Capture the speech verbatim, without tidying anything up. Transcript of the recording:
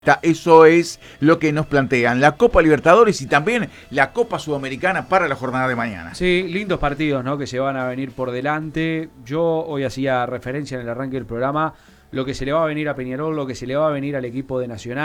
Eso es lo que nos plantean la Copa Libertadores y también la Copa Sudamericana para la jornada de mañana. Sí, lindos partidos, ¿no?, que se van a venir por delante. Yo hoy hacía referencia en el arranque del programa lo que se le va a venir a Peñarol, lo que se le va a venir al equipo de Nacional.